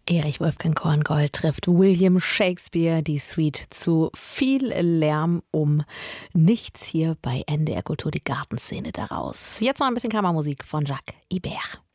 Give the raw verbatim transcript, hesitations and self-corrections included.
Erich Wolfgang Korngold trifft William Shakespeare, die Suite zu Viel Lärm um nichts hier bei N D R Kultur, die Gartenszene daraus. Jetzt noch ein bisschen Kammermusik von Jacques Ibert.